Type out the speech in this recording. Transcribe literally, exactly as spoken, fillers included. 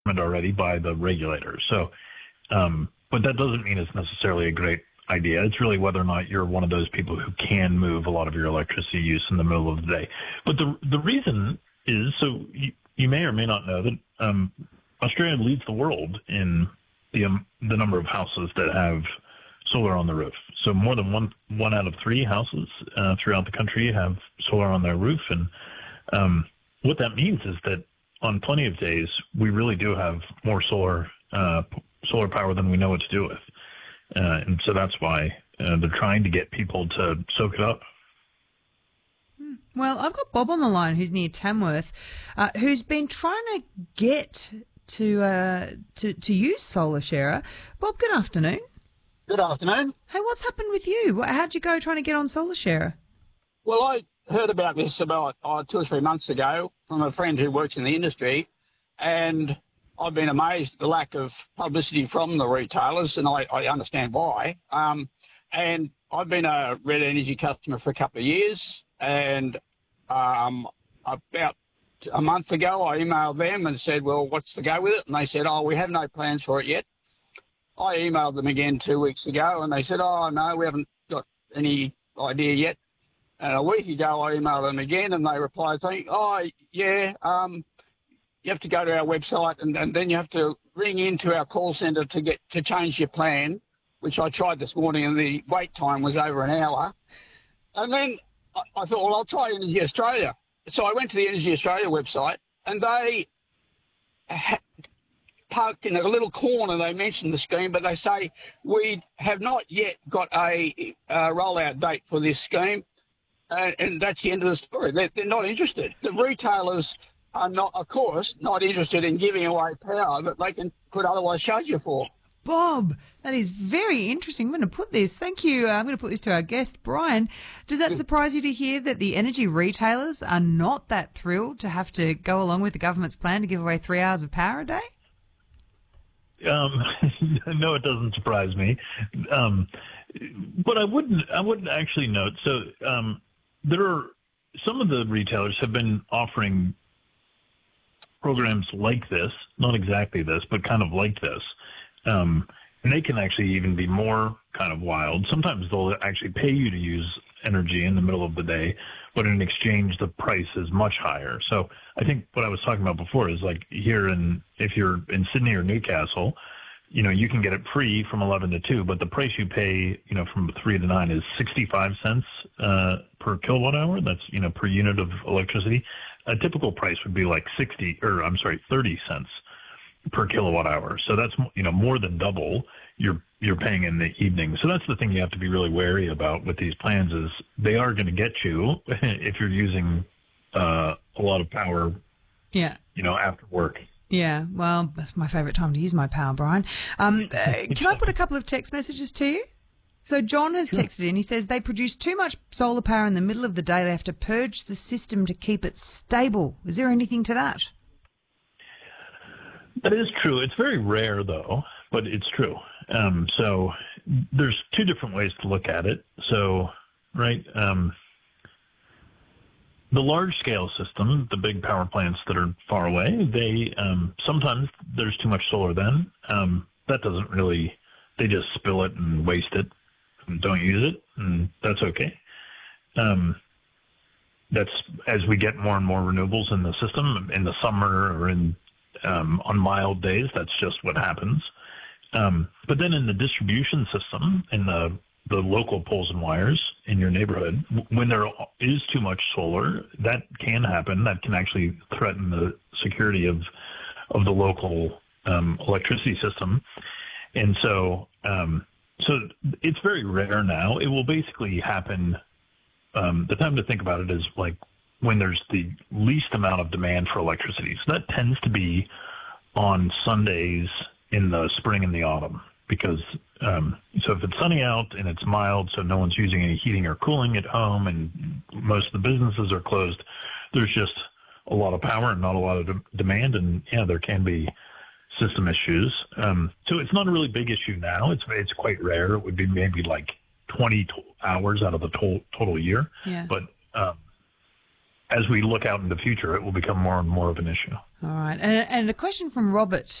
already by the regulators. So, um, but that doesn't mean it's necessarily a great idea. It's really whether or not you're one of those people who can move a lot of your electricity use in the middle of the day. But the the reason is, so you, you may or may not know that um, Australia leads the world in the um, the number of houses that have solar on the roof. So more than one one out of three houses uh, throughout the country have solar on their roof. And um, what that means is that on plenty of days, we really do have more solar uh, solar power than we know what to do with. Uh, and so that's why uh, they're trying to get people to soak it up. Well, I've got Bob on the line who's near Tamworth, uh, who's been trying to get to, uh, to to use Solar Sharer. Bob, good afternoon. Good afternoon. Hey, what's happened with you? How'd you go trying to get on Solar Sharer? Well, I heard about this about uh, two or three months ago from a friend who works in the industry, and I've been amazed at the lack of publicity from the retailers, and I, I understand why. Um, and I've been a Red Energy customer for a couple of years, and um, about a month ago I emailed them and said, well, what's the go with it? And they said, oh, we have no plans for it yet. I emailed them again two weeks ago, and they said, oh, no, we haven't got any idea yet. And a week ago I emailed them again, and they replied saying, oh, yeah, um, you have to go to our website, and, and then you have to ring into our call centre to get to change your plan, which I tried this morning, and the wait time was over an hour. And then I, I thought, well, I'll try Energy Australia. So I went to the Energy Australia website, and they ha- parked in a little corner. They mentioned the scheme, but they say we have not yet got a uh, rollout date for this scheme, and, and that's the end of the story. They're, they're not interested. The retailers are not, of course, not interested in giving away power that they can could otherwise charge you for. Bob, that is very interesting. I'm going to put this, thank you, uh, I'm going to put this to our guest, Brian. Does that surprise you to hear that the energy retailers are not that thrilled to have to go along with the government's plan to give away three hours of power a day? Um, no, it doesn't surprise me. Um, but I wouldn't, I wouldn't actually note, so um, there are, some of the retailers have been offering programs like this, not exactly this, but kind of like this. Um, and they can actually even be more kind of wild. Sometimes they'll actually pay you to use energy in the middle of the day, but in exchange, the price is much higher. So I think what I was talking about before is like here in, if you're in Sydney or Newcastle, you know, you can get it free from eleven to two, but the price you pay, you know, from three to nine is sixty-five cents uh, per kilowatt hour. That's, you know, per unit of electricity. A typical price would be like sixty, or I'm sorry, thirty cents per kilowatt hour. So that's, you know, more than double you're you're paying in the evening. So that's the thing you have to be really wary about with these plans is they are going to get you if you're using uh, a lot of power. Yeah. You know, after work. Yeah. Well, that's my favourite time to use my power, Brian. Um, uh, can I put a couple of text messages to you? So John has Sure. texted in. He says they produce too much solar power in the middle of the day. They have to purge the system to keep it stable. Is there anything to that? That is true. It's very rare, though, but it's true. Um, so there's two different ways to look at it. So, right, um, the large-scale system, the big power plants that are far away, they um, sometimes there's too much solar then. Um, that doesn't really, they just spill it and waste it. Don't use it, and that's okay. Um, that's as we get more and more renewables in the system in the summer or in um, on mild days. That's just what happens. Um, but then in the distribution system, in the the local poles and wires in your neighborhood, when there is too much solar, that can happen. That can actually threaten the security of of the local um, electricity system, and so. Um, So it's very rare now. It will basically happen. Um, the time to think about it is like when there's the least amount of demand for electricity. So that tends to be on Sundays in the spring and the autumn because um, so if it's sunny out and it's mild, so no one's using any heating or cooling at home and most of the businesses are closed, there's just a lot of power and not a lot of de- demand. And yeah, there can be system issues. Um, so it's not a really big issue now. It's it's quite rare. It would be maybe like twenty to- hours out of the to- total year. Yeah. But um, as we look out in the future, it will become more and more of an issue. All right. And, and a question from Robert